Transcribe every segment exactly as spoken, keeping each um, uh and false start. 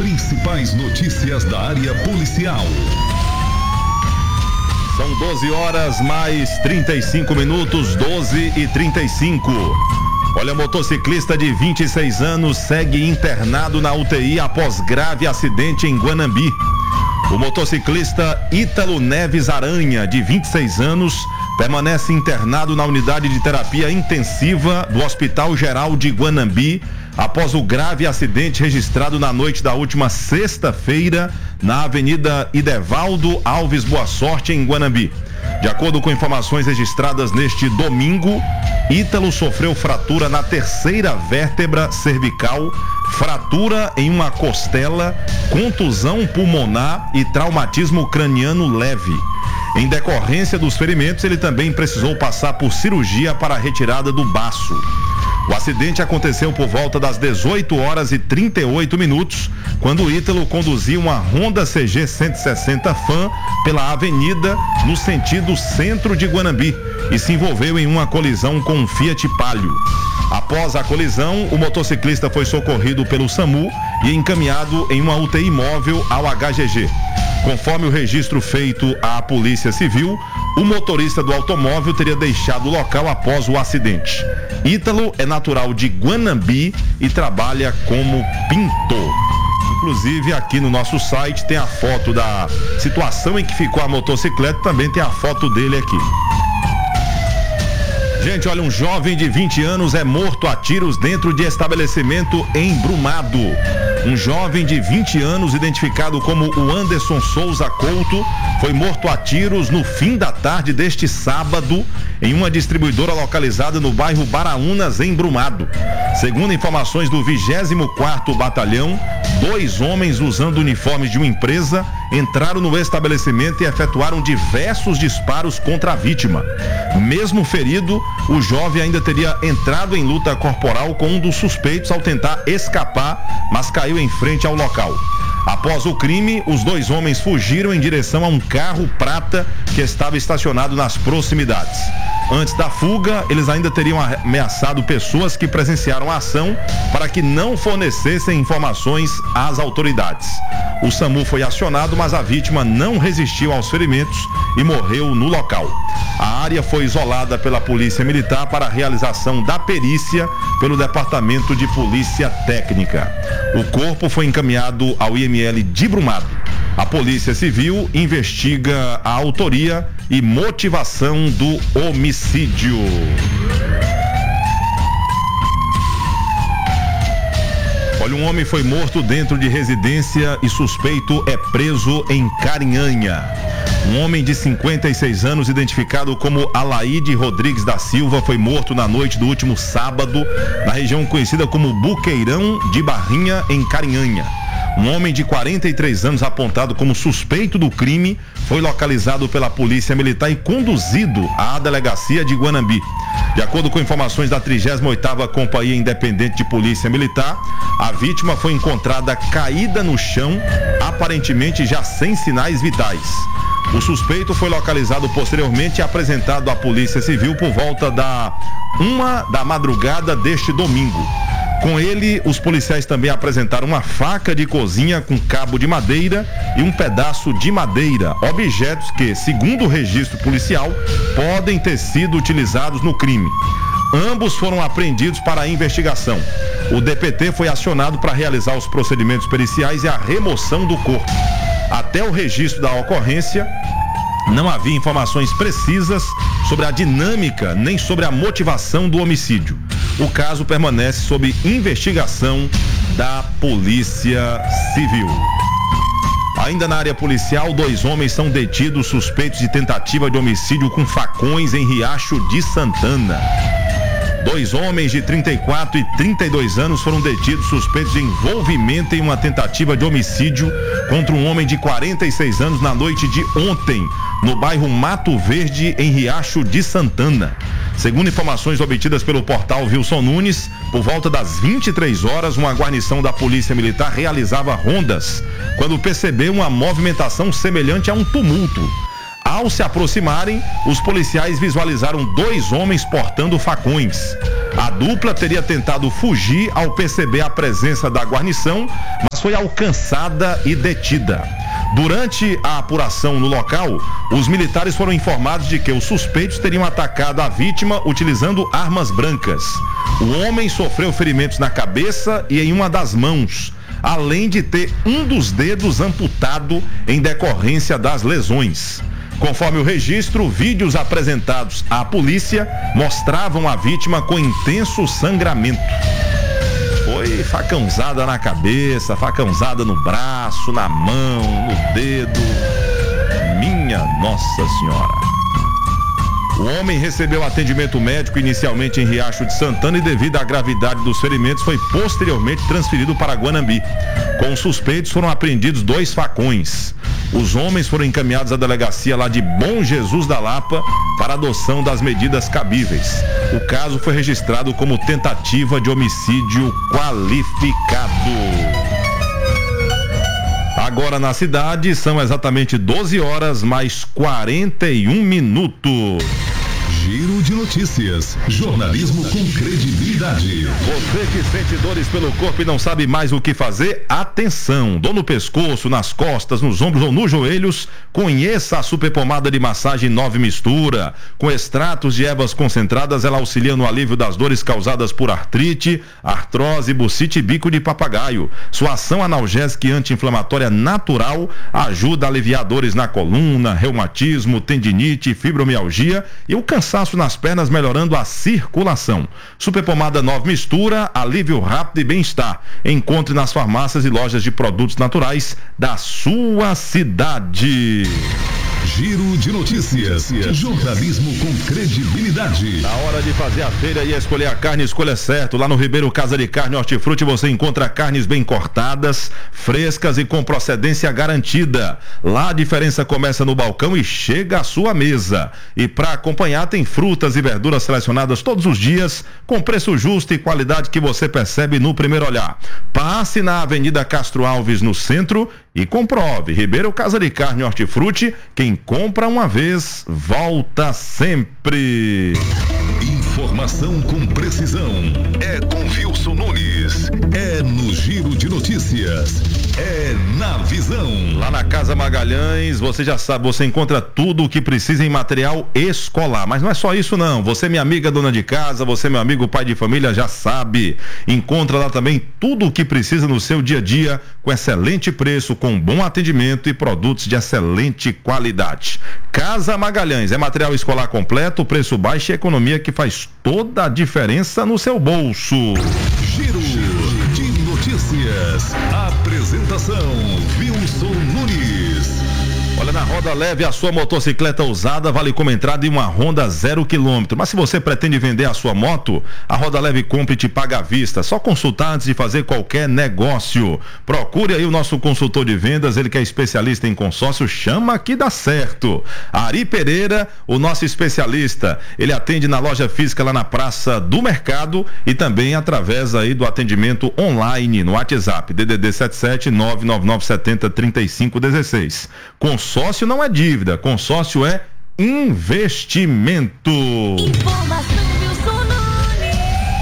principais notícias da área policial. São doze horas mais trinta e cinco minutos, doze e trinta e cinco. Olha, motociclista de vinte e seis anos segue internado na U T I após grave acidente em Guanambi. O motociclista Ítalo Neves Aranha, de vinte e seis anos, permanece internado na unidade de terapia intensiva do Hospital Geral de Guanambi após o grave acidente registrado na noite da última sexta-feira na Avenida Idevaldo Alves Boa Sorte, em Guanambi. De acordo com informações registradas neste domingo, Ítalo sofreu fratura na terceira vértebra cervical, fratura em uma costela, contusão pulmonar e traumatismo craniano leve. Em decorrência dos ferimentos, ele também precisou passar por cirurgia para a retirada do baço. O acidente aconteceu por volta das dezoito horas e trinta e oito minutos, quando o Ítalo conduzia uma Honda C G cento e sessenta Fan pela avenida no sentido centro de Guanambi e se envolveu em uma colisão com um Fiat Palio. Após a colisão, o motociclista foi socorrido pelo SAMU e encaminhado em uma U T I móvel ao H G G. Conforme o registro feito à Polícia Civil, o motorista do automóvel teria deixado o local após o acidente. Ítalo é natural de Guanambi e trabalha como pintor. Inclusive, aqui no nosso site tem a foto da situação em que ficou a motocicleta, também tem a foto dele aqui. Gente, olha, um jovem de vinte anos é morto a tiros dentro de estabelecimento em Brumado. Um jovem de vinte anos, identificado como o Anderson Souza Couto, foi morto a tiros no fim da tarde deste sábado em uma distribuidora localizada no bairro Baraúnas, em Brumado. Segundo informações do vigésimo quarto Batalhão, dois homens usando uniformes de uma empresa entraram no estabelecimento e efetuaram diversos disparos contra a vítima. Mesmo ferido, o jovem ainda teria entrado em luta corporal com um dos suspeitos ao tentar escapar, mas caiu em frente ao local. Após o crime, os dois homens fugiram em direção a um carro prata que estava estacionado nas proximidades. Antes da fuga, eles ainda teriam ameaçado pessoas que presenciaram a ação para que não fornecessem informações às autoridades. O SAMU foi acionado, mas a vítima não resistiu aos ferimentos e morreu no local. A área foi isolada pela Polícia Militar para a realização da perícia pelo Departamento de Polícia Técnica. O corpo foi encaminhado ao I M L de Brumado. A Polícia Civil investiga a autoria e motivação do homicídio. Olha, um homem foi morto dentro de residência e suspeito é preso em Carinhanha. Um homem de cinquenta e seis anos, identificado como Alaide Rodrigues da Silva, foi morto na noite do último sábado, na região conhecida como Buqueirão de Barrinha, em Carinhanha. Um homem de quarenta e três anos, apontado como suspeito do crime, foi localizado pela Polícia Militar e conduzido à delegacia de Guanambi. De acordo com informações da trigésima oitava Companhia Independente de Polícia Militar, a vítima foi encontrada caída no chão, aparentemente já sem sinais vitais. O suspeito foi localizado posteriormente e apresentado à Polícia Civil por volta da uma da madrugada deste domingo. Com ele, os policiais também apresentaram uma faca de cozinha com cabo de madeira e um pedaço de madeira, objetos que, segundo o registro policial, podem ter sido utilizados no crime. Ambos foram apreendidos para a investigação. O D P T foi acionado para realizar os procedimentos periciais e a remoção do corpo. Até o registro da ocorrência, não havia informações precisas sobre a dinâmica nem sobre a motivação do homicídio. O caso permanece sob investigação da Polícia Civil. Ainda na área policial, dois homens são detidos suspeitos de tentativa de homicídio com facões em Riacho de Santana. Dois homens de trinta e quatro e trinta e dois anos foram detidos suspeitos de envolvimento em uma tentativa de homicídio contra um homem de quarenta e seis anos na noite de ontem, no bairro Mato Verde, em Riacho de Santana. Segundo informações obtidas pelo portal Wilson Nunes, por volta das vinte e três horas, uma guarnição da Polícia Militar realizava rondas quando percebeu uma movimentação semelhante a um tumulto. Ao se aproximarem, os policiais visualizaram dois homens portando facões. A dupla teria tentado fugir ao perceber a presença da guarnição, mas foi alcançada e detida. Durante a apuração no local, os militares foram informados de que os suspeitos teriam atacado a vítima utilizando armas brancas. O homem sofreu ferimentos na cabeça e em uma das mãos, além de ter um dos dedos amputado em decorrência das lesões. Conforme o registro, vídeos apresentados à polícia mostravam a vítima com intenso sangramento. Foi facãozada na cabeça, facãozada no braço, na mão, no dedo. Minha Nossa Senhora. O homem recebeu atendimento médico inicialmente em Riacho de Santana e, devido à gravidade dos ferimentos, foi posteriormente transferido para Guanambi. Com os suspeitos foram apreendidos dois facões. Os homens foram encaminhados à delegacia lá de Bom Jesus da Lapa para adoção das medidas cabíveis. O caso foi registrado como tentativa de homicídio qualificado. Agora na cidade são exatamente doze horas mais quarenta e um minutos. Giro de notícias. Jornalismo com credibilidade. Você que sente dores pelo corpo e não sabe mais o que fazer, atenção. Dor no pescoço, nas costas, nos ombros ou nos joelhos, conheça a super pomada de massagem nove mistura. Com extratos de ervas concentradas, ela auxilia no alívio das dores causadas por artrite, artrose, bucite e bico de papagaio. Sua ação analgésica e anti-inflamatória natural ajuda a aliviar dores na coluna, reumatismo, tendinite, fibromialgia e o cansaço nas pernas, melhorando a circulação. Super pomada nove mistura, alívio rápido e bem-estar. Encontre nas farmácias e lojas de produtos naturais da sua cidade. Giro de notícias. Jornalismo com credibilidade. Na hora de fazer a feira e escolher a carne, escolha certo. Lá no Ribeiro Casa de Carne Hortifruti você encontra carnes bem cortadas, frescas e com procedência garantida. Lá a diferença começa no balcão e chega à sua mesa. E para acompanhar tem frutas e verduras selecionadas todos os dias, com preço justo e qualidade que você percebe no primeiro olhar. Passe na Avenida Castro Alves, no centro, e comprove. Ribeiro Casa de Carne Hortifruti, quem compra uma vez, volta sempre. Informação com precisão. É com Wilson Nunes. É no Giro de Notícias. É na Visão. Lá na Casa Magalhães, você já sabe, você encontra tudo o que precisa em material escolar. Mas não é só isso não. Você, minha amiga dona de casa, você, meu amigo pai de família, já sabe. Encontra lá também tudo o que precisa no seu dia a dia, com excelente preço, com bom atendimento e produtos de excelente qualidade. Casa Magalhães é material escolar completo, preço baixo e economia que faz toda a diferença no seu bolso. Giro de Notícias. Apresentação Wilson Nunes. Olha, na Roda Leve, a sua motocicleta usada vale como entrada em uma Honda zero quilômetro. Mas se você pretende vender a sua moto, a Roda Leve compra e te paga à vista. Só consultar antes de fazer qualquer negócio. Procure aí o nosso consultor de vendas, ele que é especialista em consórcio, chama que dá certo. Ari Pereira, o nosso especialista, ele atende na loja física lá na Praça do Mercado e também através aí do atendimento online no WhatsApp, D D D sete sete nove nove nove sete zero três cinco um seis. Consórcio não é dívida, consórcio é investimento. Informação Wilson Nunes.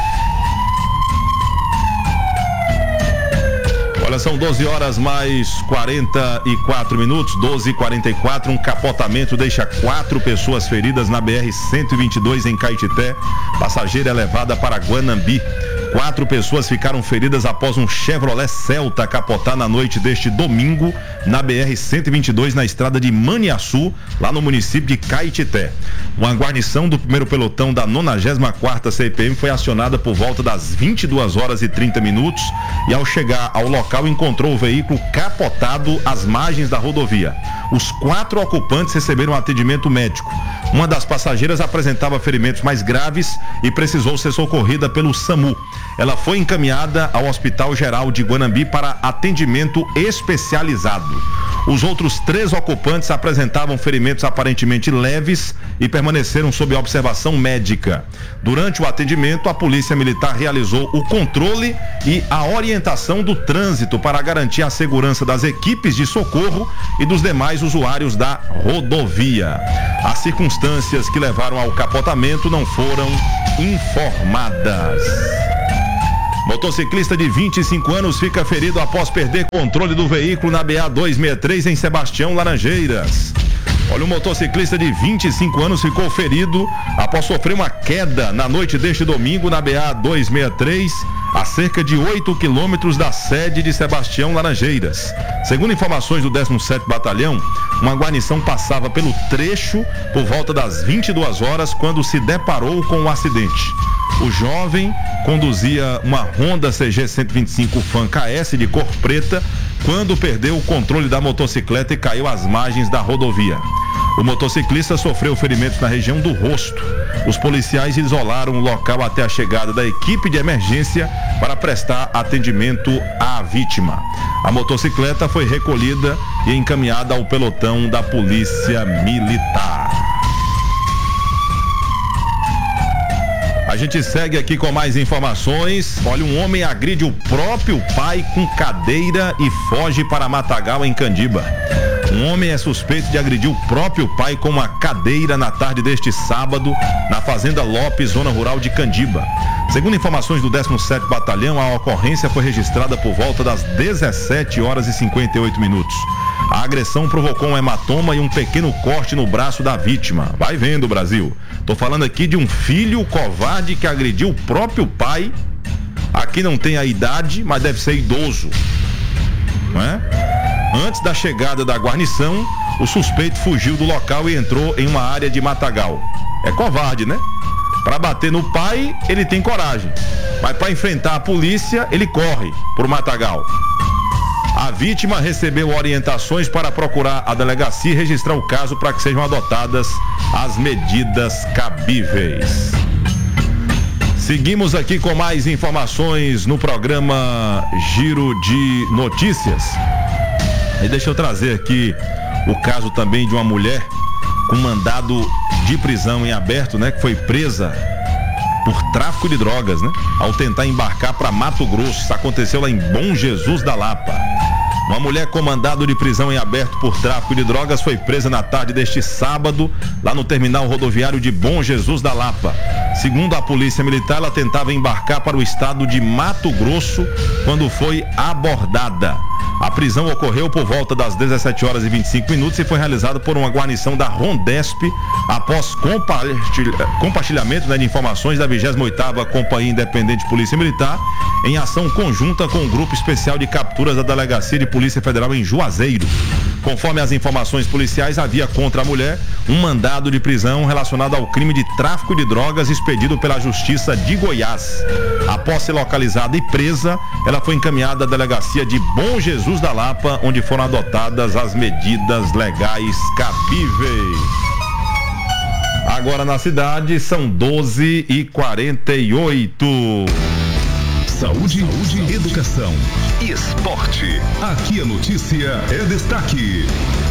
Olha, são doze horas mais quarenta e quatro minutos, doze e quarenta e quatro. Um capotamento deixa quatro pessoas feridas na B R cento e vinte e dois em Caetité. Passageira é levada para Guanambi. Quatro pessoas ficaram feridas após um Chevrolet Celta capotar na noite deste domingo na B R cento e vinte e dois, na estrada de Maniaçu, lá no município de Caetité. Uma guarnição do primeiro pelotão da nonagésima quarta C P M foi acionada por volta das vinte e duas horas e trinta minutos e, ao chegar ao local, encontrou o veículo capotado às margens da rodovia. Os quatro ocupantes receberam atendimento médico. Uma das passageiras apresentava ferimentos mais graves e precisou ser socorrida pelo SAMU. Ela foi encaminhada ao Hospital Geral de Guanambi para atendimento especializado. Os outros três ocupantes apresentavam ferimentos aparentemente leves e permaneceram sob observação médica. Durante o atendimento, a Polícia Militar realizou o controle e a orientação do trânsito para garantir a segurança das equipes de socorro e dos demais usuários da rodovia. As circunstâncias que levaram ao capotamento não foram informadas. Motociclista de vinte e cinco anos fica ferido após perder controle do veículo na B A duzentos e sessenta e três em Sebastião, Laranjeiras. Olha, um motociclista de vinte e cinco anos ficou ferido após sofrer uma queda na noite deste domingo na B A duzentos e sessenta e três, a cerca de oito quilômetros da sede de Sebastião, Laranjeiras. Segundo informações do décimo sétimo Batalhão, uma guarnição passava pelo trecho por volta das vinte e duas horas quando se deparou com o acidente. O jovem conduzia uma Honda C G cento e vinte e cinco Fan K S de cor preta quando perdeu o controle da motocicleta e caiu às margens da rodovia. O motociclista sofreu ferimentos na região do rosto. Os policiais isolaram o local até a chegada da equipe de emergência para prestar atendimento à vítima. A motocicleta foi recolhida e encaminhada ao pelotão da Polícia Militar. A gente segue aqui com mais informações. Olha, um homem agride o próprio pai com cadeira e foge para Matagal, em Candiba. Um homem é suspeito de agredir o próprio pai com uma cadeira na tarde deste sábado, na Fazenda Lopes, zona rural de Candiba. Segundo informações do décimo sétimo Batalhão, a ocorrência foi registrada por volta das dezessete horas e cinquenta e oito minutos. A agressão provocou um hematoma e um pequeno corte no braço da vítima. Vai vendo, Brasil. Tô falando aqui de um filho covarde que agrediu o próprio pai. Aqui não tem a idade, mas deve ser idoso, não é? Antes da chegada da guarnição, o suspeito fugiu do local e entrou em uma área de matagal. É covarde, né? Para bater no pai, ele tem coragem, mas para enfrentar a polícia, ele corre pro matagal. A vítima recebeu orientações para procurar a delegacia e registrar o caso para que sejam adotadas as medidas cabíveis. Seguimos aqui com mais informações no programa Giro de Notícias. E deixa eu trazer aqui o caso também de uma mulher com mandado de prisão em aberto, né? Que foi presa por tráfico de drogas, né? Ao tentar embarcar para Mato Grosso. Isso aconteceu lá em Bom Jesus da Lapa. Uma mulher com mandado de prisão em aberto por tráfico de drogas foi presa na tarde deste sábado, lá no terminal rodoviário de Bom Jesus da Lapa. Segundo a Polícia Militar, ela tentava embarcar para o estado de Mato Grosso quando foi abordada. A prisão ocorreu por volta das dezessete horas e vinte e cinco minutos e foi realizada por uma guarnição da Rondesp após compartilha, compartilhamento, né, de informações da vigésima oitava Companhia Independente de Polícia Militar em ação conjunta com o Grupo Especial de Capturas da Delegacia de Polícia Federal em Juazeiro. Conforme as informações policiais, havia contra a mulher um mandado de prisão relacionado ao crime de tráfico de drogas expedido pela Justiça de Goiás. Após ser localizada e presa, ela foi encaminhada à delegacia de Bom Jesus da Lapa, onde foram adotadas as medidas legais cabíveis. Agora na cidade são doze e quarenta e oito. Saúde, saúde, educação e esporte. Aqui a notícia é destaque.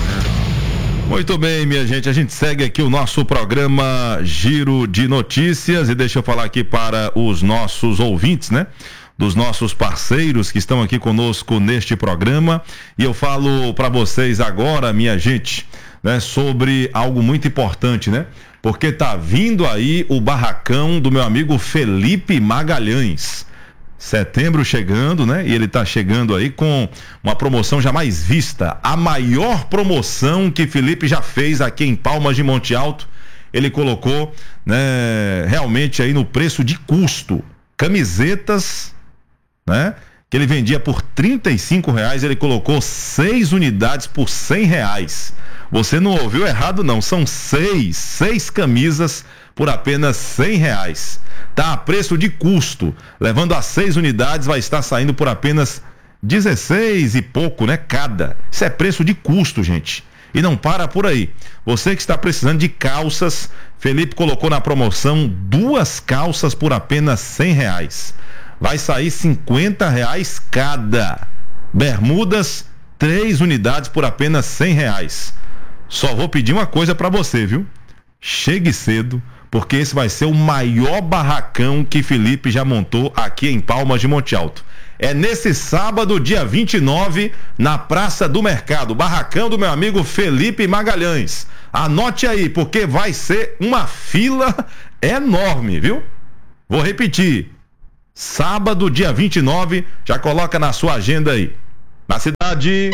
Muito bem, minha gente, a gente segue aqui o nosso programa Giro de Notícias e deixa eu falar aqui para os nossos ouvintes, né? Dos nossos parceiros que estão aqui conosco neste programa, e eu falo para vocês agora, minha gente, né, sobre algo muito importante, né? Porque tá vindo aí o barracão do meu amigo Felipe Magalhães. Setembro chegando, né? E ele tá chegando aí com uma promoção jamais vista, a maior promoção que Felipe já fez aqui em Palmas de Monte Alto. Ele colocou, né, realmente aí no preço de custo, camisetas, né? Que ele vendia por trinta e cinco reais, ele colocou seis unidades por cem reais. Você não ouviu errado não, são seis, seis camisas por apenas cem reais. Tá a preço de custo, levando a seis unidades vai estar saindo por apenas dezesseis e pouco, né? Cada. Isso é preço de custo, gente. E não para por aí. Você que está precisando de calças, Felipe colocou na promoção duas calças por apenas cem reais. Vai sair cinquenta reais cada. Bermudas, três unidades por apenas cem reais. Só vou pedir uma coisa para você, viu? Chegue cedo, porque esse vai ser o maior barracão que Felipe já montou aqui em Palmas de Monte Alto. É nesse sábado, dia vinte e nove, na Praça do Mercado, barracão do meu amigo Felipe Magalhães. Anote aí, porque vai ser uma fila enorme, viu? Vou repetir. sábado, dia vinte e nove, já coloca na sua agenda aí. Na cidade...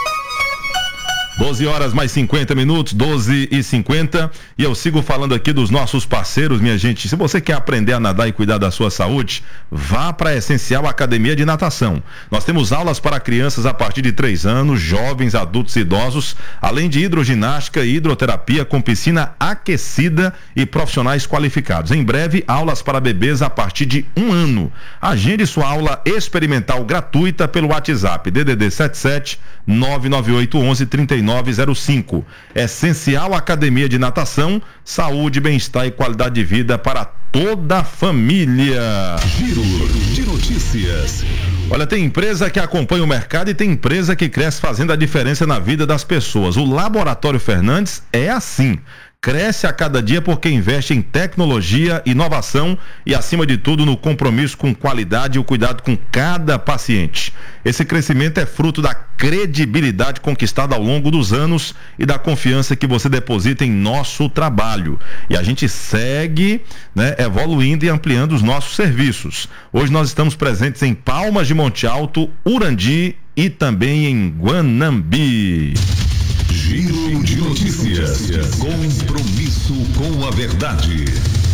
doze horas mais cinquenta minutos, doze e cinquenta, e eu sigo falando aqui dos nossos parceiros, minha gente. Se você quer aprender a nadar e cuidar da sua saúde, vá para a Essencial Academia de Natação. Nós temos aulas para crianças a partir de três anos, jovens, adultos e idosos, além de hidroginástica e hidroterapia com piscina aquecida e profissionais qualificados. Em breve, aulas para bebês a partir de um ano. Agende sua aula experimental gratuita pelo WhatsApp D D D sete sete nove nove oito um um três nove zero cinco. Essencial Academia de Natação, saúde, bem-estar e qualidade de vida para toda a família. Giro de notícias. Olha, tem empresa que acompanha o mercado e tem empresa que cresce fazendo a diferença na vida das pessoas. O Laboratório Fernandes é assim. Cresce a cada dia porque investe em tecnologia, inovação e, acima de tudo, no compromisso com qualidade e o cuidado com cada paciente. Esse crescimento é fruto da credibilidade conquistada ao longo dos anos e da confiança que você deposita em nosso trabalho. E a gente segue, né, evoluindo e ampliando os nossos serviços. Hoje nós estamos presentes em Palmas de Monte Alto, Urandi e também em Guanambi. Giro de notícias. Compromisso com a verdade.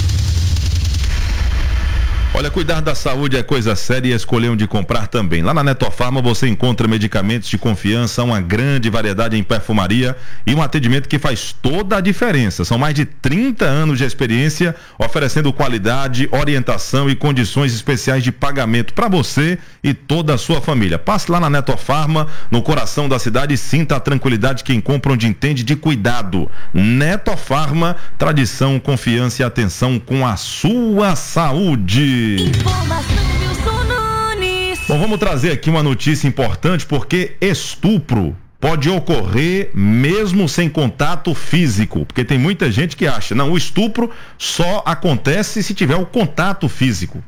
Olha, cuidar da saúde é coisa séria e escolher onde comprar também. Lá na Netofarma você encontra medicamentos de confiança, uma grande variedade em perfumaria e um atendimento que faz toda a diferença. São mais de trinta anos de experiência oferecendo qualidade, orientação e condições especiais de pagamento para você e toda a sua família. Passe lá na Netofarma, no coração da cidade, e sinta a tranquilidade que quem compra onde entende de cuidado. Netofarma, tradição, confiança e atenção com a sua saúde. Informação Wilson Nunes. Bom, vamos trazer aqui uma notícia importante porque estupro pode ocorrer mesmo sem contato físico, porque tem muita gente que acha, não, o estupro só acontece se tiver o contato físico.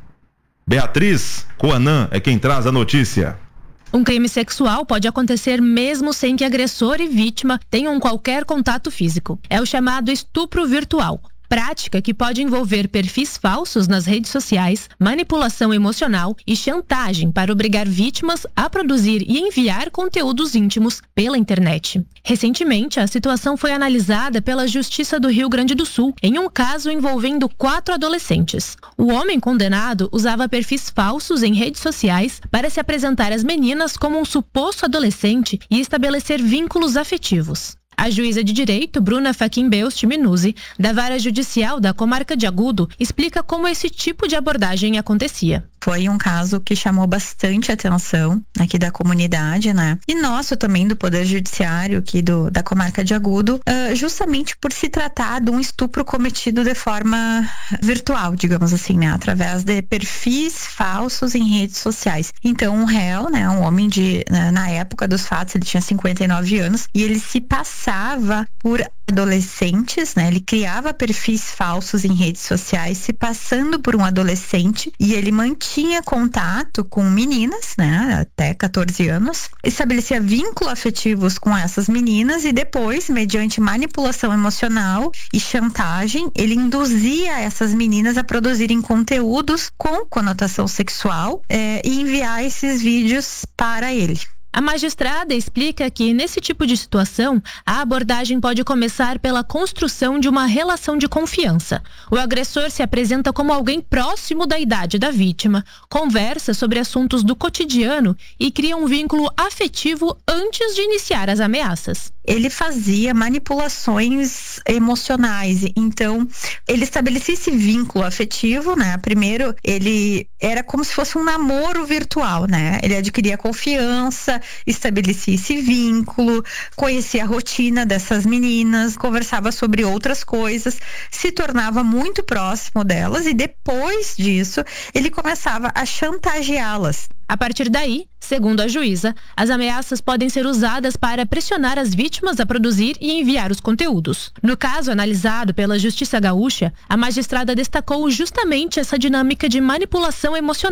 Beatriz Coanan é quem traz a notícia. Um crime sexual pode acontecer mesmo sem que agressor e vítima tenham qualquer contato físico. É o chamado estupro virtual. Prática que pode envolver perfis falsos nas redes sociais, manipulação emocional e chantagem para obrigar vítimas a produzir e enviar conteúdos íntimos pela internet. Recentemente, a situação foi analisada pela Justiça do Rio Grande do Sul em um caso envolvendo quatro adolescentes. O homem condenado usava perfis falsos em redes sociais para se apresentar às meninas como um suposto adolescente e estabelecer vínculos afetivos. A juíza de direito, Bruna Fachin Beust Minuzzi, da Vara Judicial da Comarca de Agudo, explica como esse tipo de abordagem acontecia. Foi um caso que chamou bastante atenção aqui da comunidade, né? E nosso também, do Poder Judiciário aqui do, da Comarca de Agudo, uh, justamente por se tratar de um estupro cometido de forma virtual, digamos assim, né? Através de perfis falsos em redes sociais. Então, um réu, né? Um homem de, na época dos fatos, ele tinha cinquenta e nove anos e ele se passava por adolescentes, né? Ele criava perfis falsos em redes sociais, se passando por um adolescente, e ele mantinha contato com meninas, né? Até catorze anos, estabelecia vínculos afetivos com essas meninas e depois, mediante manipulação emocional e chantagem, ele induzia essas meninas a produzirem conteúdos com conotação sexual eh, e enviar esses vídeos para ele. A magistrada explica que, nesse tipo de situação, a abordagem pode começar pela construção de uma relação de confiança. O agressor se apresenta como alguém próximo da idade da vítima, conversa sobre assuntos do cotidiano e cria um vínculo afetivo antes de iniciar as ameaças. Ele fazia manipulações emocionais, então ele estabelecia esse vínculo afetivo, né? Primeiro, ele era como se fosse um namoro virtual, né? Ele adquiria confiança, estabelecia esse vínculo, conhecia a rotina dessas meninas, conversava sobre outras coisas, se tornava muito próximo delas e depois disso ele começava a chantageá-las. A partir daí, segundo a juíza, as ameaças podem ser usadas para pressionar as vítimas a produzir e enviar os conteúdos. No caso analisado pela Justiça Gaúcha, a magistrada destacou justamente essa dinâmica de manipulação emocional.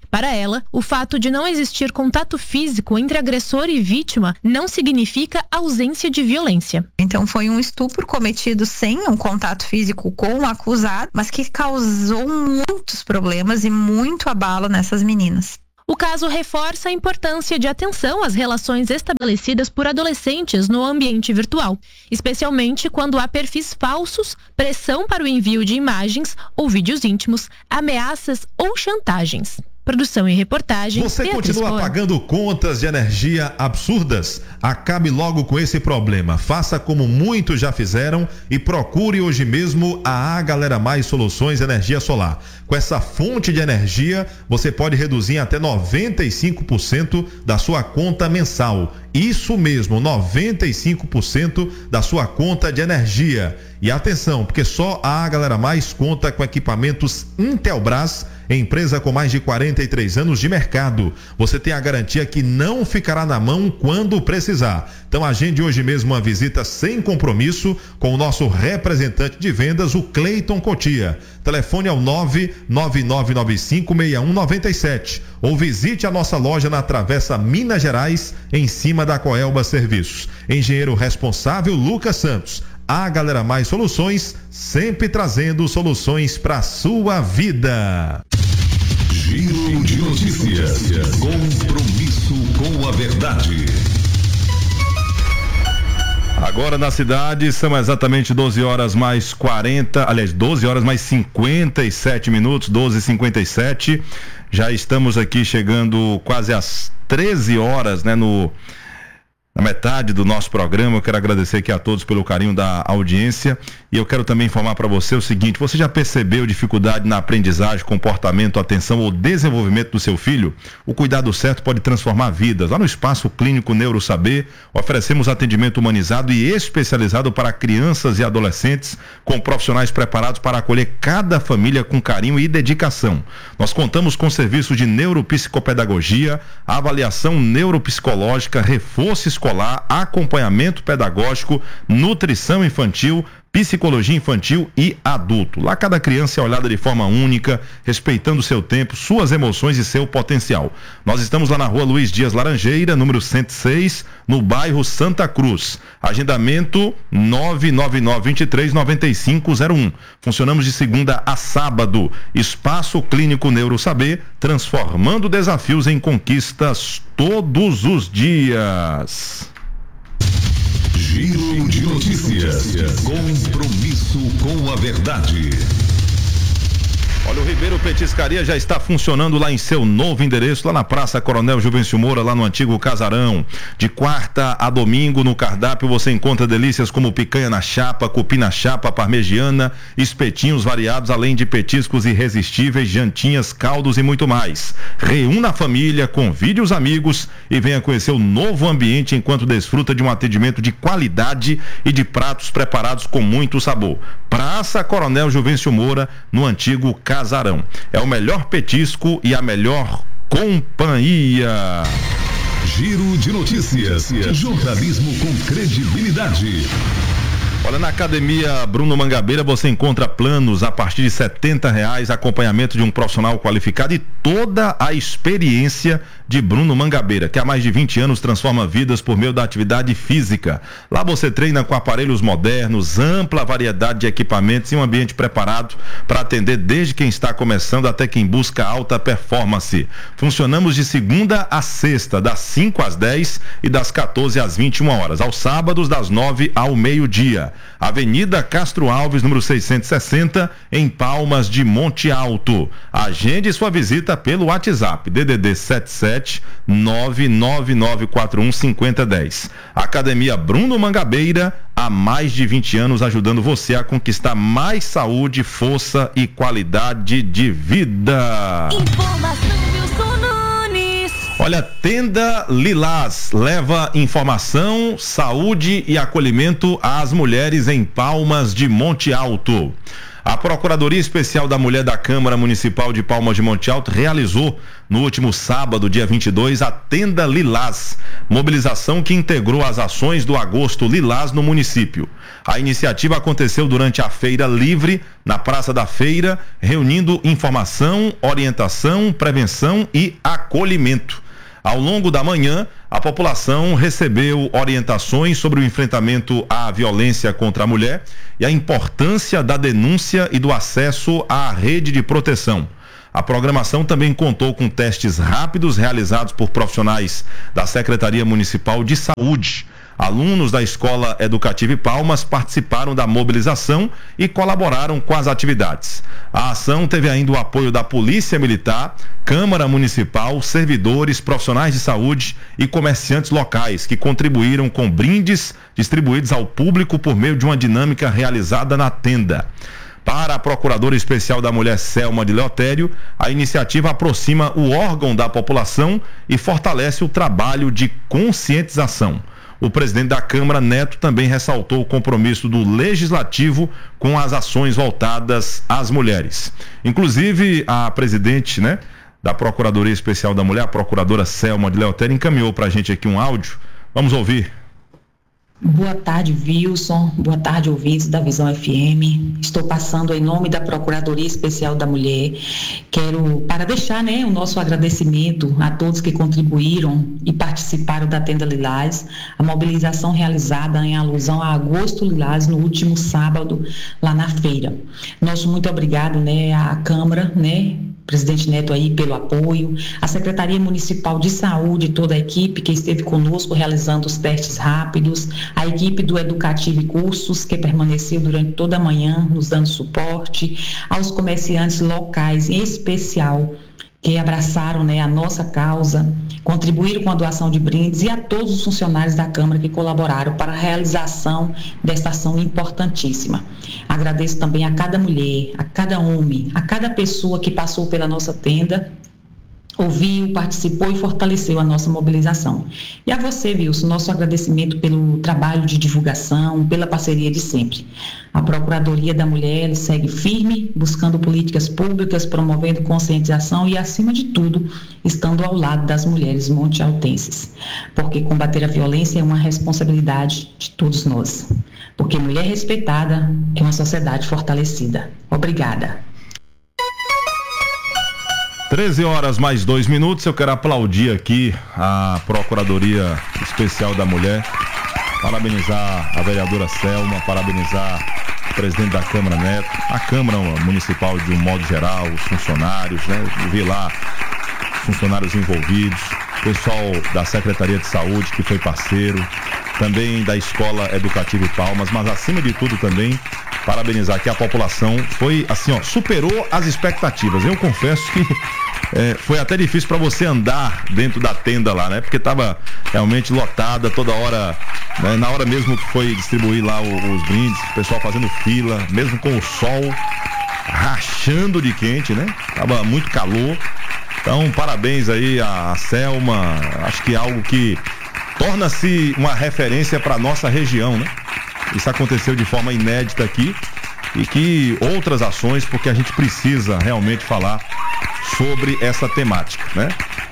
Para ela, o fato de não existir contato físico entre agressor e vítima não significa ausência de violência. Então foi um estupro cometido sem um contato físico com o acusado, mas que causou muitos problemas e muito abalo nessas meninas. O caso reforça a importância de atenção às relações estabelecidas por adolescentes no ambiente virtual, especialmente quando há perfis falsos, pressão para o envio de imagens ou vídeos íntimos, ameaças ou chantagens. Produção e reportagem. Você Beatriz continua Cor. pagando contas de energia absurdas? Acabe logo com esse problema. Faça como muitos já fizeram e procure hoje mesmo a A Galera Mais Soluções Energia Solar. Com essa fonte de energia, você pode reduzir em até noventa e cinco por cento da sua conta mensal. Isso mesmo, noventa e cinco por cento da sua conta de energia. E atenção, porque só a A Galera Mais conta com equipamentos Intelbras, empresa com mais de quarenta e três anos de mercado. Você tem a garantia que não ficará na mão quando precisar. Então agende hoje mesmo uma visita sem compromisso com o nosso representante de vendas, o Cleiton Cotia. Telefone ao nove nove nove nove cinco seis um nove sete ou visite a nossa loja na Travessa Minas Gerais, em cima da Coelba Serviços. Engenheiro responsável Lucas Santos. A Galera Mais Soluções, sempre trazendo soluções para sua vida. Giro de notícias. Compromisso com a verdade. Agora na cidade são exatamente doze horas mais quarenta, aliás, doze horas mais cinquenta e sete minutos, doze e cinquenta e sete. Já estamos aqui chegando quase às treze horas, né, no na metade do nosso programa. Eu quero agradecer aqui a todos pelo carinho da audiência e eu quero também informar para você o seguinte: você já percebeu dificuldade na aprendizagem, comportamento, atenção ou desenvolvimento do seu filho? O cuidado certo pode transformar vidas. Lá no Espaço Clínico Neuro Saber, oferecemos atendimento humanizado e especializado para crianças e adolescentes, com profissionais preparados para acolher cada família com carinho e dedicação. Nós contamos com serviços de neuropsicopedagogia, avaliação neuropsicológica, reforço escolar, acompanhamento pedagógico, nutrição infantil, psicologia infantil e adulto. Lá cada criança é olhada de forma única, respeitando seu tempo, suas emoções e seu potencial. Nós estamos lá na Rua Luiz Dias Laranjeira, número cento e seis, no bairro Santa Cruz. Agendamento nove nove nove, dois três, nove cinco zero um. Funcionamos de segunda a sábado. Espaço Clínico Neuro Saber, transformando desafios em conquistas todos os dias. Giro de notícias. Compromisso com a verdade. Olha, o Ribeiro Petiscaria já está funcionando lá em seu novo endereço, lá na Praça Coronel Juvencio Moura, lá no antigo Casarão. De quarta a domingo, no cardápio você encontra delícias como picanha na chapa, cupim na chapa, parmegiana, espetinhos variados, além de petiscos irresistíveis, jantinhas, caldos e muito mais. Reúna a família, convide os amigos e venha conhecer o novo ambiente enquanto desfruta de um atendimento de qualidade e de pratos preparados com muito sabor. Praça Coronel Juvencio Moura, no antigo Casarão. Casarão. É o melhor petisco e a melhor companhia. Giro de notícias. Jornalismo com credibilidade. Olha, na Academia Bruno Mangabeira você encontra planos a partir de setenta reais, acompanhamento de um profissional qualificado e toda a experiência de Bruno Mangabeira, que há mais de vinte anos transforma vidas por meio da atividade física. Lá você treina com aparelhos modernos, ampla variedade de equipamentos e um ambiente preparado para atender desde quem está começando até quem busca alta performance. Funcionamos de segunda a sexta, das cinco às dez e das quatorze às vinte e uma horas. Aos sábados, das nove ao meio-dia. Avenida Castro Alves, número seiscentos e sessenta, em Palmas de Monte Alto. Agende sua visita pelo WhatsApp, D D D setenta e sete, nove nove nove quatro um, cinco zero um zero. Academia Bruno Mangabeira, há mais de vinte anos ajudando você a conquistar mais saúde, força e qualidade de vida. Informação Wilson Nunes. Olha, Tenda Lilás leva informação, saúde e acolhimento às mulheres em Palmas de Monte Alto. A Procuradoria Especial da Mulher da Câmara Municipal de Palmas de Monte Alto realizou no último sábado, dia vinte e dois, a Tenda Lilás, mobilização que integrou as ações do Agosto Lilás no município. A iniciativa aconteceu durante a Feira Livre, na Praça da Feira, reunindo informação, orientação, prevenção e acolhimento. Ao longo da manhã, a população recebeu orientações sobre o enfrentamento à violência contra a mulher e a importância da denúncia e do acesso à rede de proteção. A programação também contou com testes rápidos realizados por profissionais da Secretaria Municipal de Saúde. Alunos da Escola Educativa Palmas participaram da mobilização e colaboraram com as atividades. A ação teve ainda o apoio da Polícia Militar, Câmara Municipal, servidores, profissionais de saúde e comerciantes locais que contribuíram com brindes distribuídos ao público por meio de uma dinâmica realizada na tenda. Para a Procuradora Especial da Mulher, Selma de Leotério, a iniciativa aproxima o órgão da população e fortalece o trabalho de conscientização. O presidente da Câmara, Neto, também ressaltou o compromisso do Legislativo com as ações voltadas às mulheres. Inclusive, a presidente, né, da Procuradoria Especial da Mulher, a procuradora Selma de Leotério, encaminhou para a gente aqui um áudio. Vamos ouvir. Boa tarde, Wilson. Boa tarde, ouvintes da Visão F M. Estou passando em nome da Procuradoria Especial da Mulher. Quero, para deixar, né, o nosso agradecimento a todos que contribuíram e participaram da Tenda Lilás, a mobilização realizada em alusão a Agosto Lilás no último sábado, lá na feira. Nosso muito obrigado, né, à Câmara, né, presidente Neto aí pelo apoio, a Secretaria Municipal de Saúde, toda a equipe que esteve conosco realizando os testes rápidos, a equipe do Educativo e Cursos que permaneceu durante toda a manhã nos dando suporte, aos comerciantes locais, em especial, que abraçaram, né, a nossa causa, contribuíram com a doação de brindes, e a todos os funcionários da Câmara que colaboraram para a realização desta ação importantíssima. Agradeço também a cada mulher, a cada homem, a cada pessoa que passou pela nossa tenda, ouviu, participou e fortaleceu a nossa mobilização. E a você, Wilson, nosso agradecimento pelo trabalho de divulgação, pela parceria de sempre. A Procuradoria da Mulher segue firme, buscando políticas públicas, promovendo conscientização e, acima de tudo, estando ao lado das mulheres montealtenses. Porque combater a violência é uma responsabilidade de todos nós. Porque mulher respeitada é uma sociedade fortalecida. Obrigada. treze horas mais dois minutos, eu quero aplaudir aqui a Procuradoria Especial da Mulher, parabenizar a vereadora Selma, parabenizar o presidente da Câmara, Neto, a Câmara Municipal de um modo geral, os funcionários, né? Eu vi lá funcionários envolvidos, pessoal da Secretaria de Saúde que foi parceiro, também da Escola Educativa e Palmas, mas acima de tudo também parabenizar que a população foi assim, ó, superou as expectativas. Eu confesso que é, foi até difícil para você andar dentro da tenda lá, né? Porque estava realmente lotada toda hora, né? Na hora mesmo que foi distribuir lá o, os brindes, o pessoal fazendo fila, mesmo com o sol rachando de quente, né? Tava muito calor. Então, parabéns aí a, a Selma. Acho que é algo que torna-se uma referência para nossa região, né? Isso aconteceu de forma inédita aqui, e que outras ações, porque a gente precisa realmente falar sobre essa temática, né?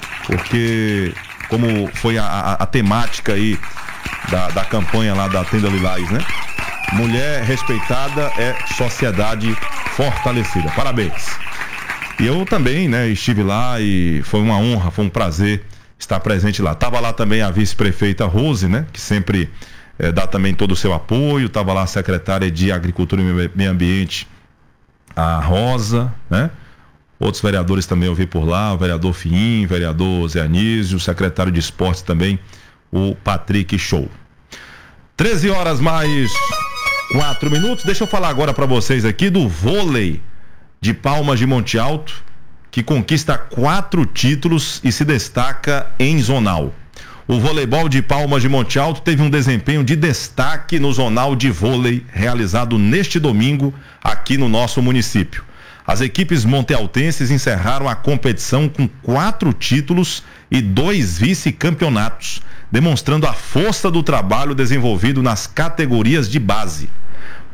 Porque como foi a, a, a temática aí da, da campanha lá da Tenda Lilás, né? Mulher respeitada é sociedade fortalecida. Parabéns. E eu também, né, estive lá e foi uma honra, foi um prazer estar presente lá. Tava lá também a vice-prefeita Rose, né, que sempre é, dá também todo o seu apoio. Tava lá a secretária de Agricultura e Meio Ambiente, a Rosa, né? Outros vereadores também eu vi por lá, o vereador Fiim, o vereador Zé Anísio, o secretário de Esportes também, o Patrick Show. treze horas mais quatro minutos. Deixa eu falar agora para vocês aqui do vôlei de Palmas de Monte Alto, que conquista quatro títulos e se destaca em zonal. O voleibol de Palmas de Monte Alto teve um desempenho de destaque no zonal de vôlei realizado neste domingo aqui no nosso município. As equipes montealtenses encerraram a competição com quatro títulos e dois vice-campeonatos, demonstrando a força do trabalho desenvolvido nas categorias de base.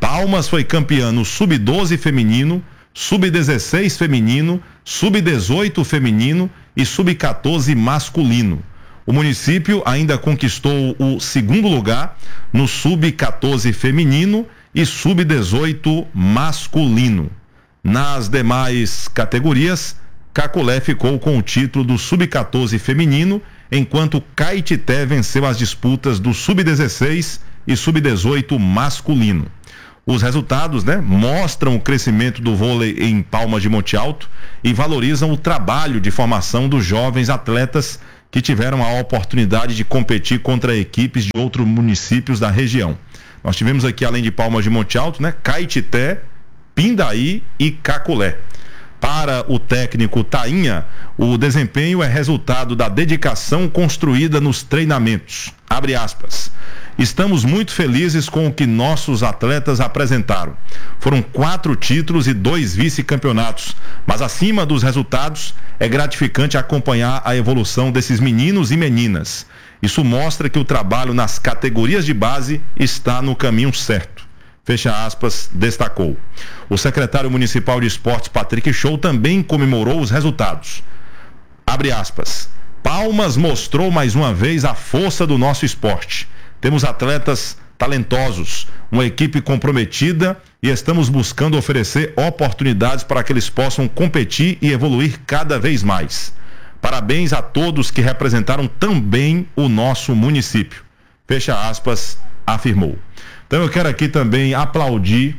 Palmas foi campeã no sub doze feminino, sub dezesseis feminino, sub dezoito feminino e sub quatorze masculino. O município ainda conquistou o segundo lugar no sub quatorze feminino e sub dezoito masculino. Nas demais categorias, Caculé ficou com o título do sub quatorze feminino, enquanto Caetité venceu as disputas do sub dezesseis e sub dezoito masculino. Os resultados, né, mostram o crescimento do vôlei em Palmas de Monte Alto e valorizam o trabalho de formação dos jovens atletas que tiveram a oportunidade de competir contra equipes de outros municípios da região. Nós tivemos aqui, além de Palmas de Monte Alto, né, Caetité, Pindaí e Caculé. Para o técnico Tainha, o desempenho é resultado da dedicação construída nos treinamentos. Abre aspas. Estamos muito felizes com o que nossos atletas apresentaram. Foram quatro títulos e dois vice-campeonatos, mas acima dos resultados, é gratificante acompanhar a evolução desses meninos e meninas. Isso mostra que o trabalho nas categorias de base está no caminho certo. Fecha aspas, destacou. O secretário municipal de esportes, Patrick Show, também comemorou os resultados. Abre aspas. Palmas mostrou mais uma vez a força do nosso esporte. Temos atletas talentosos, uma equipe comprometida e estamos buscando oferecer oportunidades para que eles possam competir e evoluir cada vez mais. Parabéns a todos que representaram tão bem o nosso município. Fecha aspas, afirmou. Então eu quero aqui também aplaudir,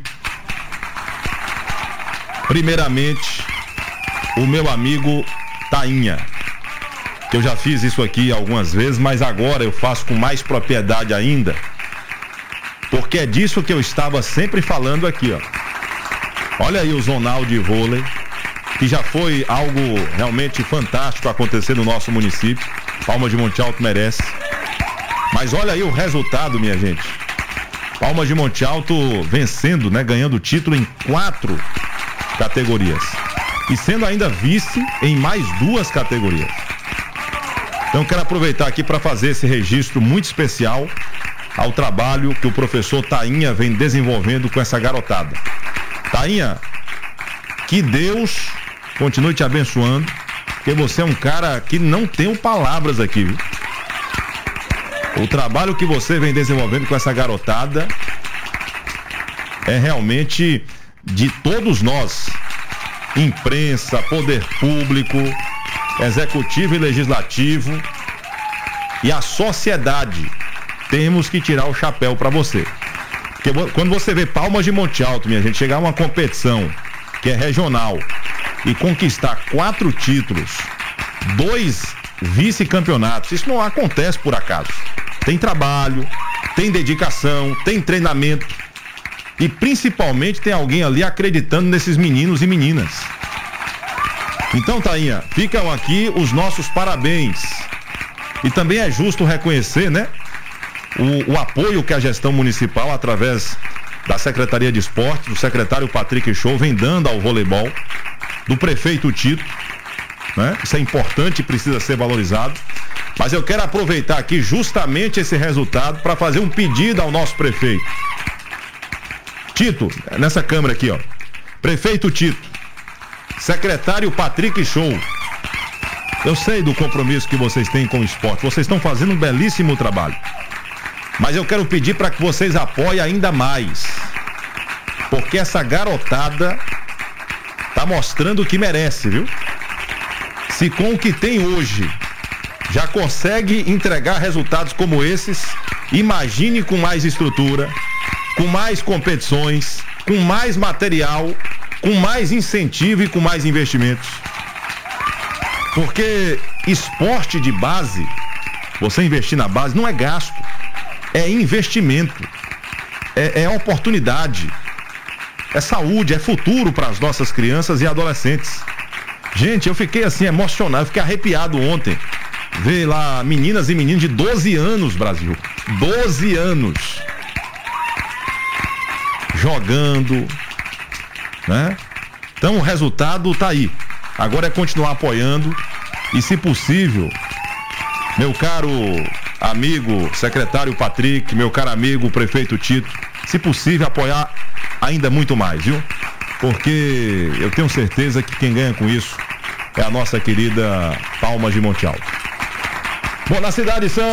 primeiramente, o meu amigo Tainha. Eu já fiz isso aqui algumas vezes, mas agora eu faço com mais propriedade ainda, porque é disso que eu estava sempre falando aqui, ó. Olha aí o zonal de vôlei, que já foi algo realmente fantástico acontecer no nosso município. Palmas de Monte Alto merece. Mas olha aí o resultado, minha gente. Palmas de Monte Alto vencendo, né, ganhando título em quatro categorias e sendo ainda vice em mais duas categorias. Então quero aproveitar aqui para fazer esse registro muito especial ao trabalho que o professor Tainha vem desenvolvendo com essa garotada. Tainha, que Deus continue te abençoando, porque você é um cara que não tem palavras aqui, viu? O trabalho que você vem desenvolvendo com essa garotada é realmente de todos nós, imprensa, poder público, executivo e legislativo e a sociedade. Temos que tirar o chapéu para você. Porque quando você vê Palmas de Monte Alto, minha gente, chegar a uma competição que é regional e conquistar quatro títulos, dois vice-campeonatos, isso não acontece por acaso. Tem trabalho, tem dedicação, tem treinamento e principalmente tem alguém ali acreditando nesses meninos e meninas. Então, Tainha, ficam aqui os nossos parabéns. E também é justo reconhecer, né, o, o apoio que a gestão municipal, através da Secretaria de Esportes, do secretário Patrick Show, vem dando ao voleibol, do prefeito Tito, né? Isso é importante e precisa ser valorizado. Mas eu quero aproveitar aqui justamente esse resultado para fazer um pedido ao nosso prefeito. Tito, nessa câmera aqui, ó. Prefeito Tito, secretário Patrick Show, eu sei do compromisso que vocês têm com o esporte, vocês estão fazendo um belíssimo trabalho, mas eu quero pedir para que vocês apoiem ainda mais, porque essa garotada tá mostrando o que merece, viu? Se com o que tem hoje já consegue entregar resultados como esses, imagine com mais estrutura, com mais competições, com mais material, com mais incentivo e com mais investimentos. Porque esporte de base, você investir na base não é gasto, é investimento, é, é oportunidade, é saúde, é futuro para as nossas crianças e adolescentes. Gente, eu fiquei assim emocionado, fiquei arrepiado ontem. Ver lá meninas e meninos de doze anos, Brasil. doze anos. Jogando, né? Então o resultado tá aí. Agora é continuar apoiando e, se possível, meu caro amigo secretário Patrick, meu caro amigo prefeito Tito, se possível, apoiar ainda muito mais, viu? Porque eu tenho certeza que quem ganha com isso é a nossa querida Palmas de Monte Alto. Bom, na cidade são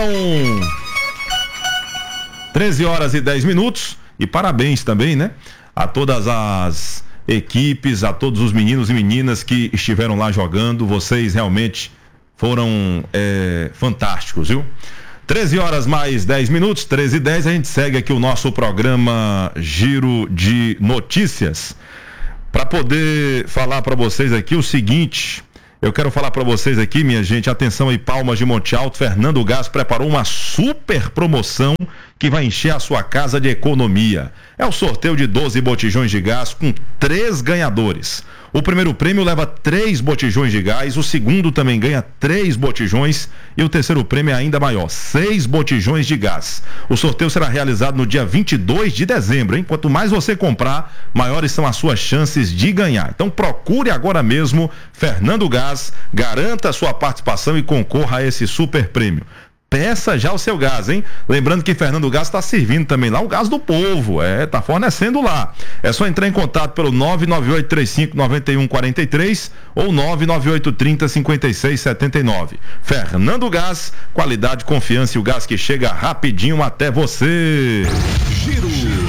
treze horas e dez minutos, e parabéns também, né? A todas as equipes, a todos os meninos e meninas que estiveram lá jogando. Vocês realmente foram é, fantásticos, viu? treze horas mais dez minutos, treze e dez, a gente segue aqui o nosso programa Giro de Notícias, para poder falar para vocês aqui o seguinte. Eu quero falar para vocês aqui, minha gente, atenção aí, Palmas de Monte Alto. Fernando Gás preparou uma super promoção que vai encher a sua casa de economia. É o sorteio de doze botijões de gás com três ganhadores. O primeiro prêmio leva três botijões de gás, o segundo também ganha três botijões e o terceiro prêmio é ainda maior, seis botijões de gás. O sorteio será realizado no dia vinte e dois de dezembro, hein? Quanto mais você comprar, maiores são as suas chances de ganhar. Então procure agora mesmo Fernando Gás, garanta a sua participação e concorra a esse super prêmio. Peça já o seu gás, hein? Lembrando que Fernando Gás está servindo também lá o gás do povo, é, tá fornecendo lá. É só entrar em contato pelo nove nove oito três cinco nove um quatro três ou nove nove oito três zero cinco seis sete nove. Fernando Gás, qualidade, confiança e o gás que chega rapidinho até você. Giro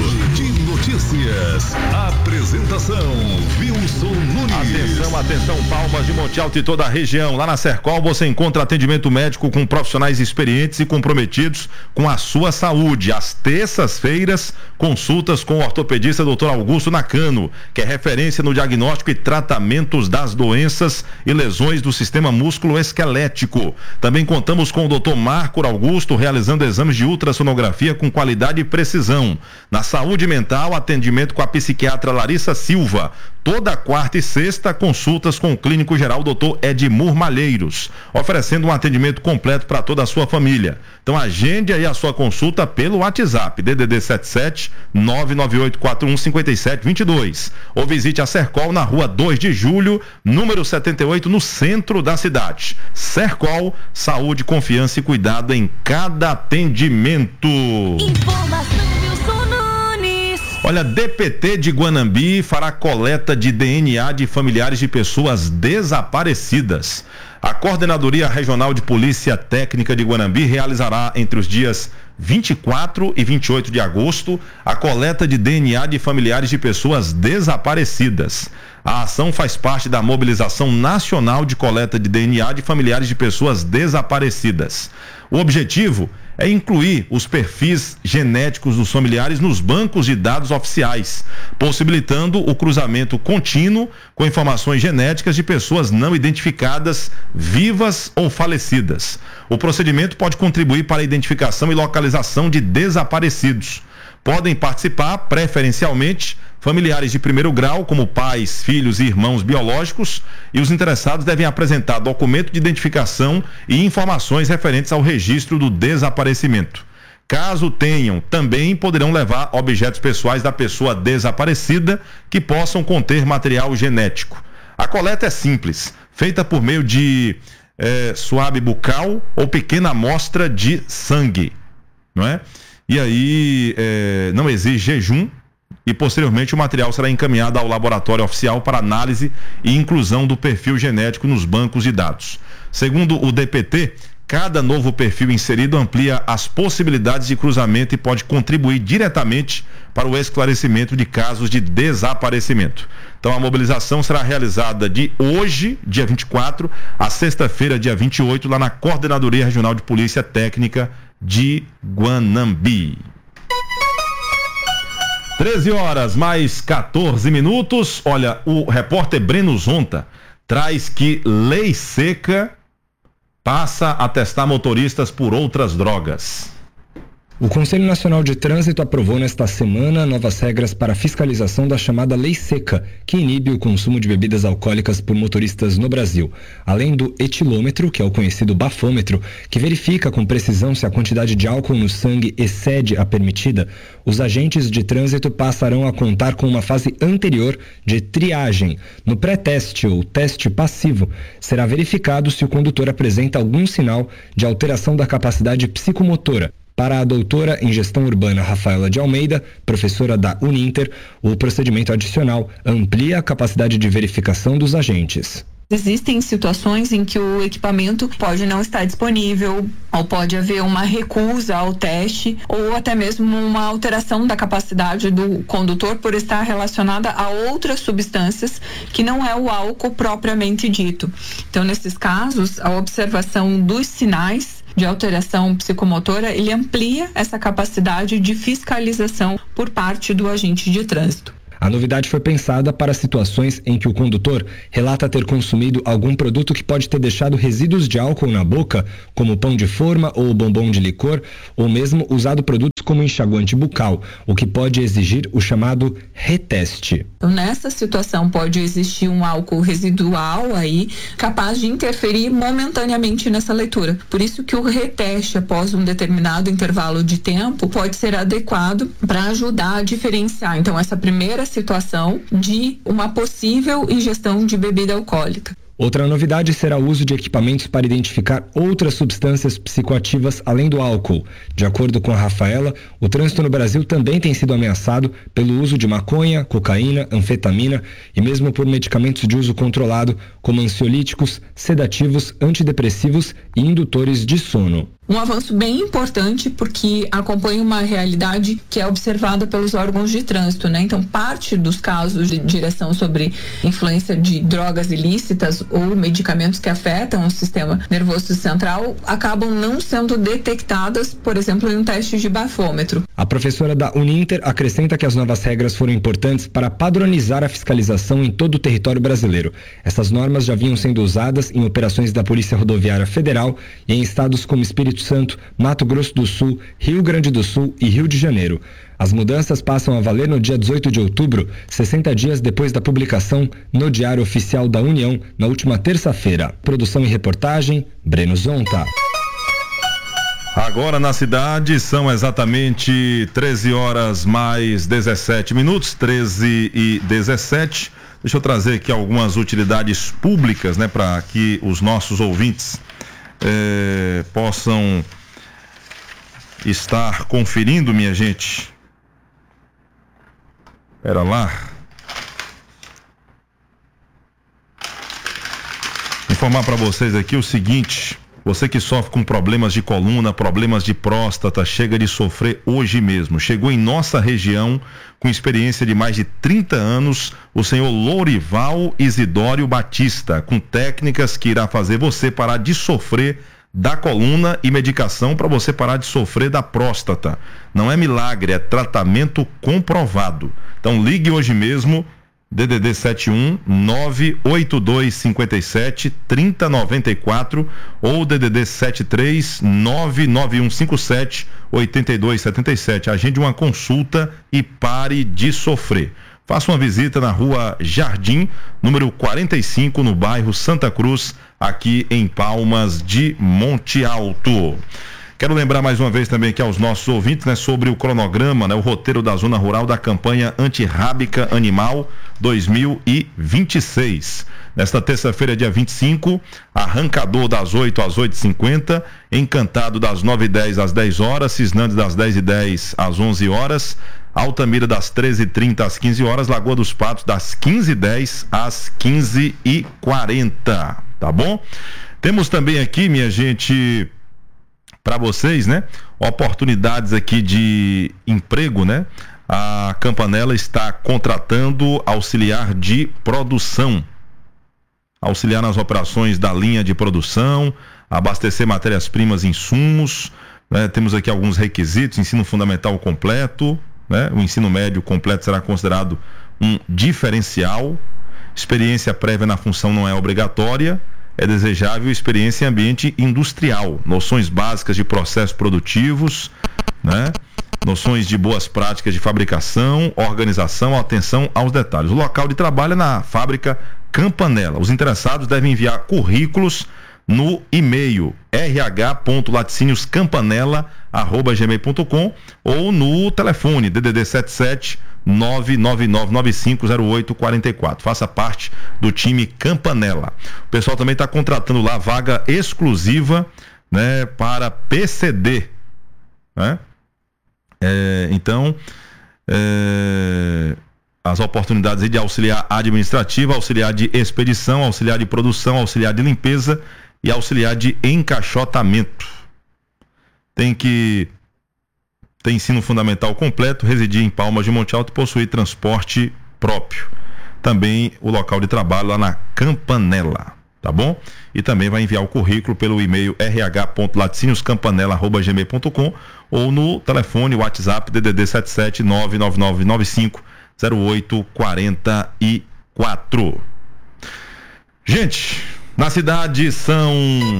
de Notícias. Apresentação Wilson Nunes. Atenção, atenção, Palmas de Monte Alto e toda a região. Lá na Sercol você encontra atendimento médico com profissionais experientes e comprometidos com a sua saúde. Às terças-feiras, consultas com o ortopedista doutor Augusto Nakano, que é referência no diagnóstico e tratamentos das doenças e lesões do sistema músculo-esquelético. Também contamos com o doutor Marco Augusto, realizando exames de ultrassonografia com qualidade e precisão. Na saúde mental, atendimento com a psiquiatra Larissa Silva. Toda quarta e sexta, consultas com o clínico geral doutor Edmur Malheiros, oferecendo um atendimento completo para toda a sua família. Então agende aí a sua consulta pelo WhatsApp, D D D setenta e sete, nove nove oito quatro um cinco sete dois dois, ou visite a Sercol na rua dois de julho, número setenta e oito, no centro da cidade. Sercol, saúde, confiança e cuidado em cada atendimento. Informação Wilson Nunes. Olha, D P T de Guanambi fará coleta de D N A de familiares de pessoas desaparecidas. A Coordenadoria Regional de Polícia Técnica de Guanambi realizará entre os dias vinte e quatro e vinte e oito de agosto a coleta de D N A de familiares de pessoas desaparecidas. A ação faz parte da mobilização nacional de coleta de D N A de familiares de pessoas desaparecidas. O objetivo é incluir os perfis genéticos dos familiares nos bancos de dados oficiais, possibilitando o cruzamento contínuo com informações genéticas de pessoas não identificadas, vivas ou falecidas. O procedimento pode contribuir para a identificação e localização de desaparecidos. Podem participar, preferencialmente, familiares de primeiro grau, como pais, filhos e irmãos biológicos, e os interessados devem apresentar documento de identificação e informações referentes ao registro do desaparecimento. Caso tenham, também poderão levar objetos pessoais da pessoa desaparecida que possam conter material genético. A coleta é simples, feita por meio de é, suave bucal ou pequena amostra de sangue, não é? E aí é, não exige jejum e posteriormente o material será encaminhado ao laboratório oficial para análise e inclusão do perfil genético nos bancos de dados. Segundo o D P T, cada novo perfil inserido amplia as possibilidades de cruzamento e pode contribuir diretamente para o esclarecimento de casos de desaparecimento. Então a mobilização será realizada de hoje, dia vinte e quatro, a sexta-feira, dia vinte e oito, lá na Coordenadoria Regional de Polícia Técnica de Guanambi. treze horas mais quatorze minutos. Olha, o repórter Breno Zonta traz que lei seca passa a testar motoristas por outras drogas. O Conselho Nacional de Trânsito aprovou nesta semana novas regras para a fiscalização da chamada Lei Seca, que inibe o consumo de bebidas alcoólicas por motoristas no Brasil. Além do etilômetro, que é o conhecido bafômetro, que verifica com precisão se a quantidade de álcool no sangue excede a permitida, os agentes de trânsito passarão a contar com uma fase anterior de triagem. No pré-teste ou teste passivo, será verificado se o condutor apresenta algum sinal de alteração da capacidade psicomotora. Para a doutora em gestão urbana Rafaela de Almeida, professora da Uninter, o procedimento adicional amplia a capacidade de verificação dos agentes. Existem situações em que o equipamento pode não estar disponível, ou pode haver uma recusa ao teste, ou até mesmo uma alteração da capacidade do condutor por estar relacionada a outras substâncias que não é o álcool propriamente dito. Então, nesses casos, a observação dos sinais de alteração psicomotora, ele amplia essa capacidade de fiscalização por parte do agente de trânsito. A novidade foi pensada para situações em que o condutor relata ter consumido algum produto que pode ter deixado resíduos de álcool na boca, como pão de forma ou bombom de licor, ou mesmo usado produtos como enxaguante bucal, o que pode exigir o chamado reteste. Então, nessa situação pode existir um álcool residual aí, capaz de interferir momentaneamente nessa leitura. Por isso que o reteste após um determinado intervalo de tempo pode ser adequado para ajudar a diferenciar. Então, essa primeira situação de uma possível ingestão de bebida alcoólica. Outra novidade será o uso de equipamentos para identificar outras substâncias psicoativas além do álcool. De acordo com a Rafaela, o trânsito no Brasil também tem sido ameaçado pelo uso de maconha, cocaína, anfetamina e mesmo por medicamentos de uso controlado, como ansiolíticos, sedativos, antidepressivos e indutores de sono. Um avanço bem importante porque acompanha uma realidade que é observada pelos órgãos de trânsito, né? Então, parte dos casos de direção sobre influência de drogas ilícitas ou medicamentos que afetam o sistema nervoso central acabam não sendo detectadas, por exemplo, em um teste de bafômetro. A professora da Uninter acrescenta que as novas regras foram importantes para padronizar a fiscalização em todo o território brasileiro. Essas normas já vinham sendo usadas em operações da Polícia Rodoviária Federal e em estados como Espírito Santo, Mato Grosso do Sul, Rio Grande do Sul e Rio de Janeiro. As mudanças passam a valer no dia dezoito de outubro, sessenta dias depois da publicação no Diário Oficial da União, na última terça-feira. Produção e reportagem, Breno Zonta. Agora na cidade são exatamente treze horas mais dezessete minutos, treze e dezessete. Deixa eu trazer aqui algumas utilidades públicas, né, para que os nossos ouvintes eh, possam estar conferindo, minha gente. Pera lá. Informar para vocês aqui o seguinte: você que sofre com problemas de coluna, problemas de próstata, chega de sofrer hoje mesmo. Chegou em nossa região, com experiência de mais de trinta anos, o senhor Lourival Isidório Batista, com técnicas que irá fazer você parar de sofrer da coluna e medicação para você parar de sofrer da próstata. Não é milagre, é tratamento comprovado. Então ligue hoje mesmo, D D D sete um nove oito dois cinco sete três zero nove quatro ou D D D sete três nove nove um cinco sete oito dois sete sete. Agende uma consulta e pare de sofrer. Faça uma visita na rua Jardim, número quarenta e cinco, no bairro Santa Cruz, aqui em Palmas de Monte Alto. Quero lembrar mais uma vez também aqui aos nossos ouvintes, né, sobre o cronograma, né, o roteiro da Zona Rural da campanha Antirrábica Animal dois mil e vinte e seis. Nesta terça-feira, dia vinte e cinco, Arrancador das oito às oito e cinquenta, Encantado das nove e dez às dez horas, Cisnandes das dez e dez às onze horas, Altamira das treze e trinta às quinze horas, Lagoa dos Patos das quinze e dez às quinze e quarenta, tá bom? Temos também aqui, minha gente, para vocês, né, oportunidades aqui de emprego, né? A Campanella está contratando auxiliar de produção, auxiliar nas operações da linha de produção, abastecer matérias-primas e insumos, né? Temos aqui alguns requisitos: ensino fundamental completo, né? O ensino médio completo será considerado um diferencial, experiência prévia na função não é obrigatória, é desejável experiência em ambiente industrial, noções básicas de processos produtivos, né? Noções de boas práticas de fabricação, organização, atenção aos detalhes. O local de trabalho é na fábrica Campanella. Os interessados devem enviar currículos no e-mail r h ponto laticínios campanella arroba gmail ponto com ou no telefone D D D sete sete nove nove nove nove cinco zero oito quatro quatro. Faça parte do time Campanella. O pessoal também está contratando lá vaga exclusiva, né, para P C D. né? É, então, é, as oportunidades de auxiliar administrativo, auxiliar de expedição, auxiliar de produção, auxiliar de limpeza e auxiliar de encaixotamento. Tem que ter ensino fundamental completo, residir em Palmas de Monte Alto e possuir transporte próprio. Também o local de trabalho lá na Campanella, tá bom? E também vai enviar o currículo pelo e-mail r h ponto laticínios campanella arroba gmail ponto com ou no telefone WhatsApp D D D sete sete nove nove nove nove cinco zero oito quatro quatro. Gente, na cidade são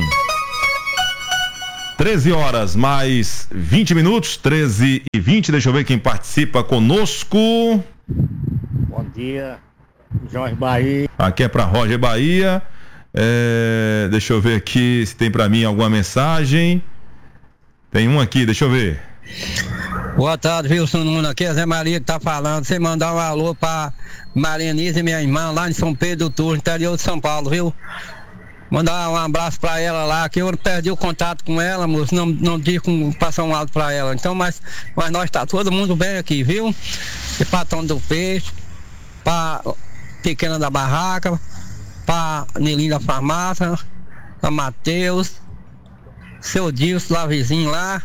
treze horas mais vinte minutos, treze e vinte. Deixa eu ver quem participa conosco. Bom dia, Jorge Bahia. Aqui é para Roger Bahia. É, deixa eu ver aqui se tem para mim alguma mensagem. Tem um aqui, deixa eu ver. Boa tarde, Wilson Nuno. Aqui é Zé Maria que tá falando. Você mandar um alô pra Marianise e minha irmã lá em São Pedro do Turno, interior de São Paulo, viu? Mandar um abraço pra ela lá, que eu perdi o contato com ela, moço, não, não tive como passar um alto pra ela. Então, mas, mas nós tá todo mundo bem aqui, viu? E pra Tom do Peixe, pra Pequena da Barraca, pra Nelinho da Farmácia, pra Matheus, seu Dilson lá, vizinho lá,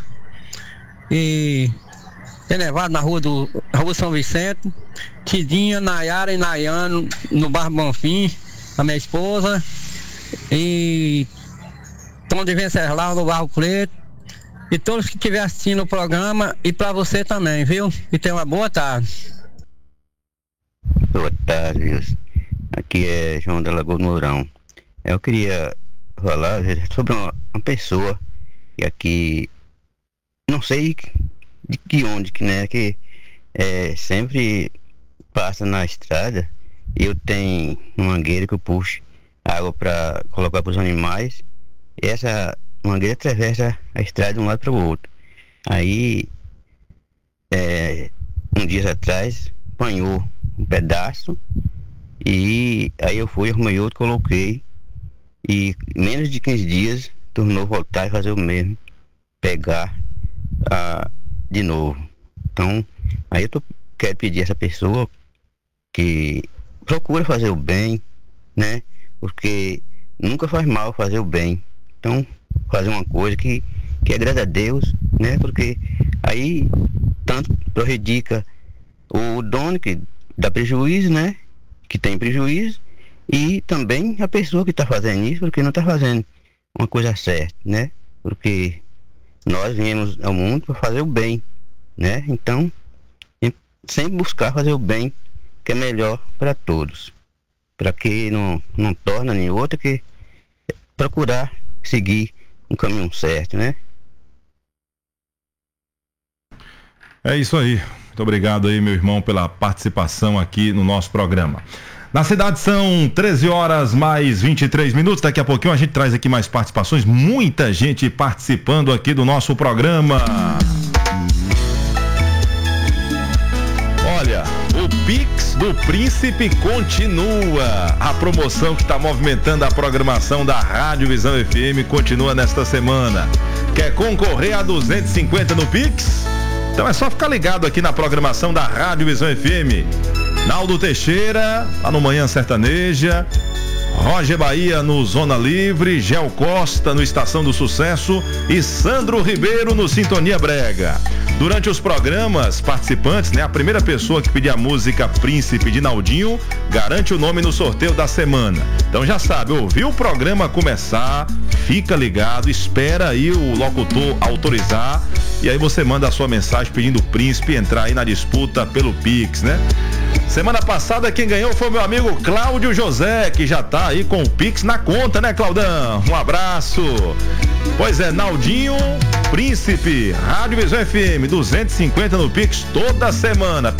e tem levado na rua do Rua São Vicente, Tidinha, Nayara e Nayano, no Bar Bonfim, a minha esposa, e Tom de Venceslau no Barro Preto, e todos que estiverem assistindo o programa, e para você também, viu? E tenha uma boa tarde. Boa tarde, Wilson. Aqui é João da Lagoa Mourão. Eu queria falar sobre uma, uma pessoa que aqui, não sei de que onde, que, né, que é, sempre passa na estrada. Eu tenho uma mangueira que eu puxo água para colocar para os animais, e essa mangueira atravessa a estrada de um lado para o outro. Aí, é, um dia atrás, apanhou um pedaço, e aí eu fui, arrumei outro, coloquei, e menos de quinze dias tornou voltar e fazer o mesmo, pegar ah, de novo. Então, aí eu tô, quero pedir a essa pessoa que procura fazer o bem, né? Porque nunca faz mal fazer o bem. Então, fazer uma coisa que, que agrada a Deus, né? Porque aí tanto prejudica o dono que dá prejuízo, né? Que tem prejuízo, e também a pessoa que está fazendo isso, porque não está fazendo uma coisa certa, né? Porque nós viemos ao mundo para fazer o bem, né? Então, sempre buscar fazer o bem, que é melhor para todos, para que não, não torna nem outra, que procurar seguir um caminho certo, né? É isso aí. Muito obrigado aí, meu irmão, pela participação aqui no nosso programa. Na cidade são treze horas mais vinte e três minutos. Daqui a pouquinho a gente traz aqui mais participações. Muita gente participando aqui do nosso programa. Olha, o Pix do Príncipe continua. A promoção que está movimentando a programação da Rádio Visão F M continua nesta semana. Quer concorrer a duzentos e cinquenta no Pix? Então é só ficar ligado aqui na programação da Rádio Visão F M. Naldo Teixeira, lá no Manhã Sertaneja, Roger Bahia no Zona Livre, Gel Costa no Estação do Sucesso e Sandro Ribeiro no Sintonia Brega. Durante os programas, participantes, né, a primeira pessoa que pedir a música Príncipe de Naldinho garante o nome no sorteio da semana. Então já sabe, ouviu o programa começar, fica ligado, espera aí o locutor autorizar e aí você manda a sua mensagem pedindo o Príncipe entrar aí na disputa pelo Pix, né? Semana passada quem ganhou foi meu amigo Cláudio José, que já tá aí com o Pix na conta, né, Claudão? Um abraço. Pois é, Naldinho, Príncipe, Rádio Visão F M, duzentos e cinquenta no Pix toda semana.